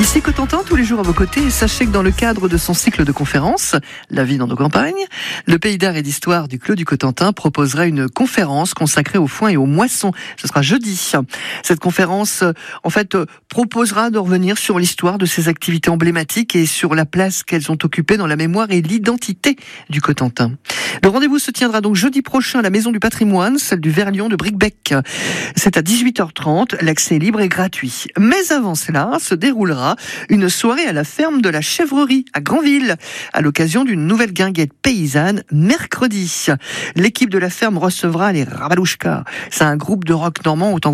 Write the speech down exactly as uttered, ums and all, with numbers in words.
Ici Cotentin, tous les jours à vos côtés, et sachez que dans le cadre de son cycle de conférences, La vie dans nos campagnes, le Pays d'art et d'histoire du Clos du Cotentin proposera une conférence consacrée au foin et aux moissons. Ce sera jeudi. Cette conférence, en fait, proposera de revenir sur l'histoire de ces activités emblématiques et sur la place qu'elles ont occupée dans la mémoire et l'identité du Cotentin. Le rendez-vous se tiendra donc jeudi prochain à la Maison du Patrimoine, celle du Verlion de Bricbec. C'est à dix-huit heures trente, l'accès est libre et gratuit. Mais avant cela, se déroulera une soirée à la ferme de la Chèvrerie à Granville, à l'occasion d'une nouvelle guinguette paysanne mercredi. L'équipe de la ferme recevra les Rabalouchkas. C'est un groupe de rock normand, autant